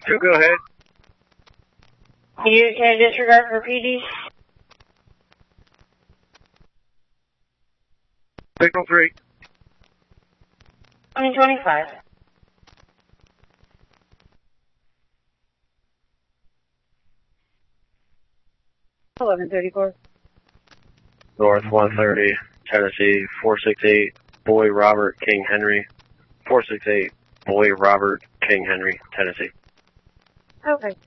2, go ahead. You can disregard for PD. Signal 3. 2025. $11.34. North 130, Tennessee, 468, Boy Robert King Henry. 468, Boy Robert King Henry, Tennessee. Okay.